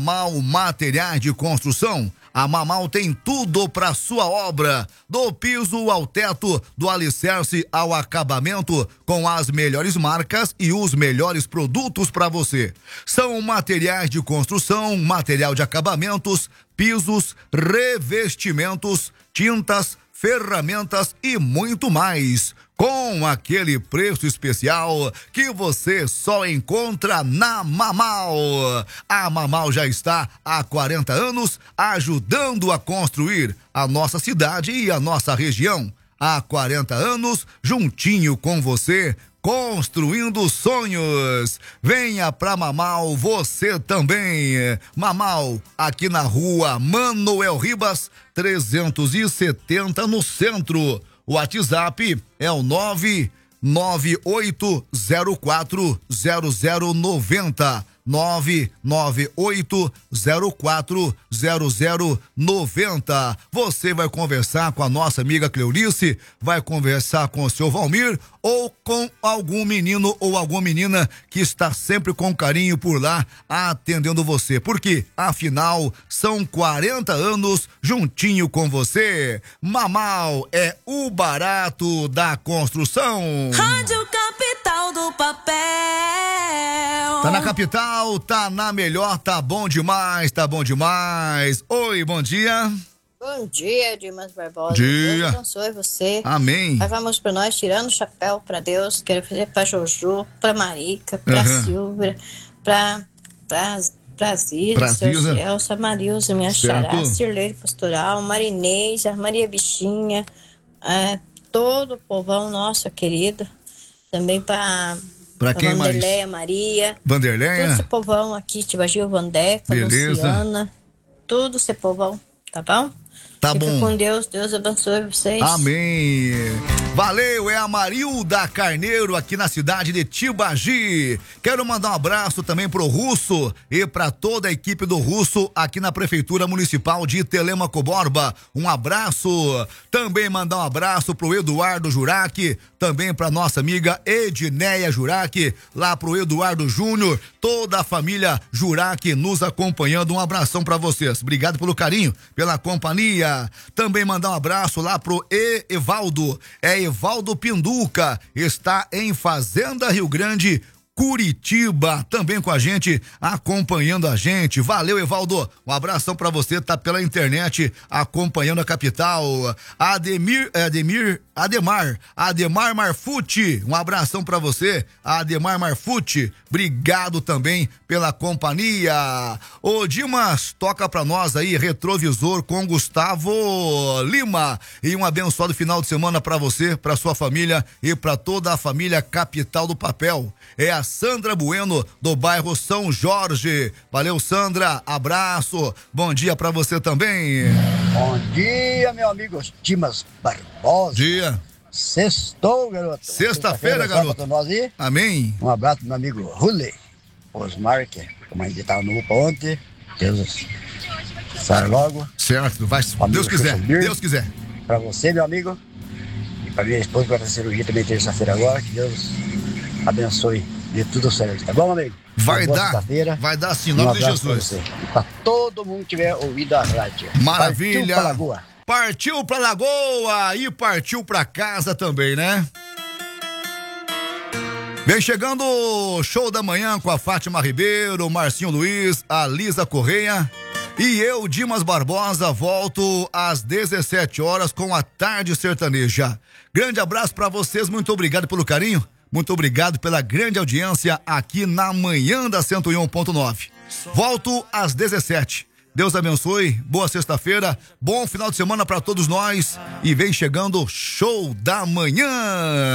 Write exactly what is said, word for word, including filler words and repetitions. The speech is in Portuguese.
Mamal Materiais de Construção. A Mamal tem tudo para sua obra, do piso ao teto, do alicerce ao acabamento, com as melhores marcas e os melhores produtos para você. São materiais de construção, material de acabamentos, pisos, revestimentos, tintas, ferramentas e muito mais, com aquele preço especial que você só encontra na Mamal. A Mamal já está há quarenta anos ajudando a construir a nossa cidade e a nossa região. Há quarenta anos, juntinho com você, construindo sonhos. Venha pra Mamal você também. Mamal, aqui na rua Manuel Ribas, trezentos e setenta no centro. O WhatsApp é o nove nove oito zero quatro zero zero nove zero. nove nove oito zero quatro zero zero nove zero. Você vai conversar com a nossa amiga Cleurice, vai conversar com o seu Valmir ou com algum menino ou alguma menina que está sempre com carinho por lá atendendo você, porque afinal são quarenta anos juntinho com você. Mamal é o barato da construção. Rádio Capital do Papel. Tá na capital, tá na melhor, tá bom demais, tá bom demais. Oi, bom dia. Bom dia, Dimas Barbosa. Dia. Deus abençoe você. Amém. Aí vamos pra nós, tirando o chapéu pra Deus. Quero fazer pra Jojo, pra Marica, pra Uhum. Silvia, pra, pra, pra Zira, Pra seu Zira. Celso, a Marilza, minha Certo. xará, Cirleiro Pastoral, Marinês, a Maria Bichinha, é, todo o povão nosso querido. Também pra... Pra quem mais? Vanderleia, Maria. Vanderleia. Todo esse povão aqui, Tibagil, Vandeca, Beleza. Luciana. Tudo esse povão, tá bom? Tá Fica bom. com Deus, Deus abençoe vocês. Amém. Valeu, é a Marilda Carneiro aqui na cidade de Tibagi. Quero mandar um abraço também pro Russo e para toda a equipe do Russo aqui na Prefeitura Municipal de Telêmaco Borba. Um abraço. Também mandar um abraço pro Eduardo Jurac, também pra nossa amiga Edneia Jurac, lá pro Eduardo Júnior, toda a família Jurac nos acompanhando. Um abração pra vocês. Obrigado pelo carinho, pela companhia. Também mandar um abraço lá pro e Evaldo. É Evaldo Pinduca, está em Fazenda Rio Grande, Curitiba, também com a gente, acompanhando a gente. Valeu, Evaldo. Um abração pra você, tá pela internet acompanhando a capital. Ademir, Ademir, Ademar, Ademar Marfucci, um abração pra você, Ademar Marfucci. Obrigado também pela companhia. Ô Dimas, toca pra nós aí Retrovisor com Gustavo Lima. E um abençoado final de semana pra você, pra sua família e pra toda a família Capital do Papel. É a Sandra Bueno, do bairro São Jorge. Valeu, Sandra, abraço, bom dia pra você também. Bom dia, meu amigo Dimas Barbosa. Dia. Sextou, garoto. Sexta-feira, garoto. Pra nós aí. Amém. Um abraço pro meu amigo Ruley Osmar, que como a gente tava no U P A ontem. Deus sai logo. Certo, vai, Amigo Deus quiser, Christian Beer. Deus quiser. Pra você, meu amigo. E pra minha esposa, que vai fazer cirurgia também terça-feira agora. Que Deus abençoe de tudo certo. Tá bom, amigo? Vai Uma boa dar, sexta-feira. vai dar sim, em Um nome de abraço pra Jesus. você. E pra todo mundo que tiver ouvido a rádio. Maravilha. Partiu pra Lagoa. Partiu pra Lagoa e partiu pra casa também, né? Vem chegando o show da manhã com a Fátima Ribeiro, Marcinho Luiz, a Lisa Correia e eu, Dimas Barbosa, volto às dezessete horas com a Tarde Sertaneja. Grande abraço pra vocês, muito obrigado pelo carinho, muito obrigado pela grande audiência aqui na manhã da cento e um ponto nove. Volto às dezessete. Deus abençoe, boa sexta-feira, bom final de semana pra todos nós e vem chegando o show da manhã.